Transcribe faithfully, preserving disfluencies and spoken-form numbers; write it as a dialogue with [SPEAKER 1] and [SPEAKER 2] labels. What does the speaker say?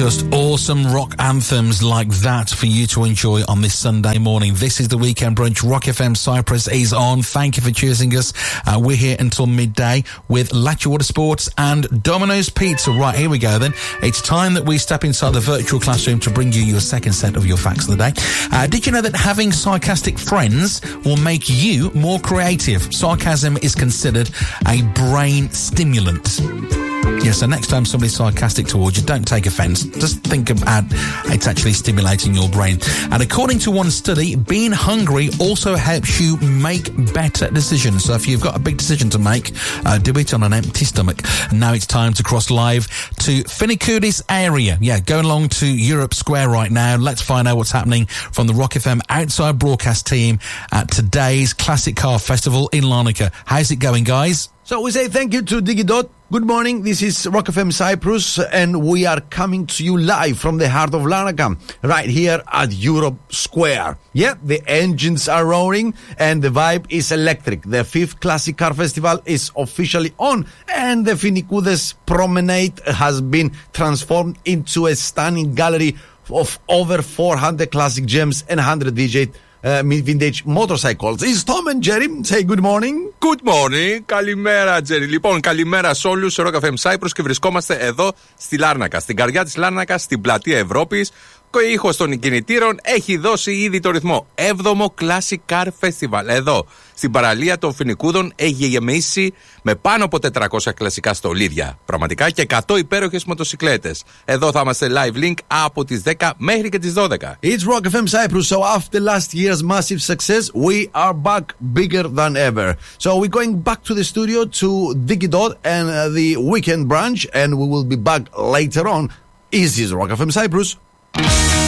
[SPEAKER 1] Just awesome rock anthems like that for you to enjoy on this Sunday morning. This is the Weekend Brunch. Rock F M Cyprus is on. Thank you for choosing us. Uh, we're here until midday with Latcher Water Sports and Domino's Pizza. Right, here we go then. It's time that we step inside the virtual classroom to bring you your second set of your facts of the day. Uh, did you know that having sarcastic friends will make you more creative? Sarcasm is considered a brain stimulant. Yeah, so next time somebody's sarcastic towards you, don't take offence. Just think about it's actually stimulating your brain. And according to one study, being hungry also helps you make better decisions. So if you've got a big decision to make, uh, do it on an empty stomach. And now it's time to cross live to Finnikoudis area. Yeah, going along to Europe Square right now. Let's find out what's happening from the Rock F M outside broadcast team at today's Classic Car Festival in Larnaca. How's it going, guys?
[SPEAKER 2] So we say thank you to Digidot. Good morning, this is Rock F M Cyprus, and we are coming to you live from the heart of Larnaca, right here at Europe Square. Yeah, the engines are roaring and the vibe is electric. The fifth Classic Car Festival is officially on, and the Finnikoudis Promenade has been transformed into a stunning gallery of over four hundred classic gems and one hundred V J Uh, vintage motorcycles. It's Tom and Jerry. Say good morning.
[SPEAKER 3] Good morning. Καλημέρα, Jerry. Λοιπόν, καλημέρα σε όλους, σε Rock F M Cyprus, και βρισκόμαστε εδώ στη Λάρνακα, στην καρδιά της Λάρνακας, στην πλατεία Ευρώπης. Ο ήχος των κινητήρων έχει δώσει ήδη το ρυθμό. Έβδομο Classic Car Festival. Εδώ, στην παραλία των Φινικούδων, έχει γεμίσει με πάνω από τετρακόσια κλασικά στολίδια. Πραγματικά, και εκατό υπέροχες μοτοσικλέτες. Εδώ θα είμαστε live link από τις δέκα μέχρι και τις δώδεκα.
[SPEAKER 2] It's Rock F M Cyprus. So after last year's massive success, we are back bigger than ever. So we're going back to the studio to Digidot and uh, the Weekend Brunch, and we will be back later on. This is Rock F M Cyprus.